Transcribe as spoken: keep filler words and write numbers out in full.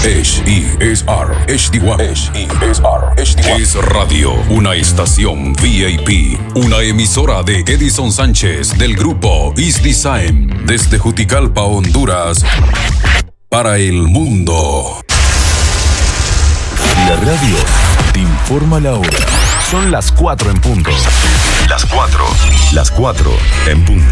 H E S R H D one. H E S R H D one. Es Radio, una estación V I P, una emisora de Edison Sánchez del grupo East Design, desde Juticalpa, Honduras, para el mundo. La radio te informa la hora. Son las cuatro en punto. Las cuatro. Las cuatro en punto.